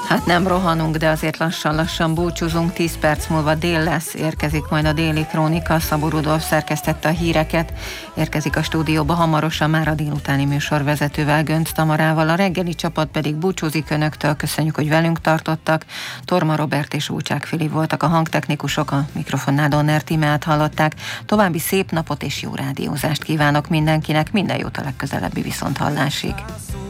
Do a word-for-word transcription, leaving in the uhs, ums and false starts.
Hát nem rohanunk, de azért lassan-lassan búcsúzunk. tíz perc múlva dél lesz, érkezik majd a déli krónika. Szabó Rudolf szerkesztette a híreket. Érkezik a stúdióba hamarosan már a délutáni műsorvezetővel, Gönc Tamarával. A reggeli csapat pedig búcsúzik önöktől. Köszönjük, hogy velünk tartottak. Torma Robert és Úcsák Filip voltak a hangtechnikusok, a mikrofonnál Donner Tímeát hallották. További szép napot és jó rádiózást kívánok mindenkinek. Minden jót a legközelebbi viszonthallásig.